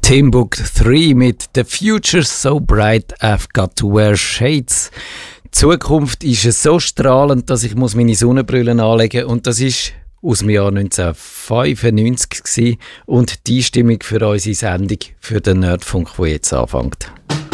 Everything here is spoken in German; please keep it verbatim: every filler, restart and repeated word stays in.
Timbuk drei mit «The Future's so bright, I've got to wear shades». Die Zukunft ist so strahlend, dass ich meine Sonnenbrille anlegen muss. Und das ist aus dem Jahr neunzehnhundertfünfundneunzig gewesen und die Stimmung für unsere Sendung für den Nerdfunk, die jetzt anfängt.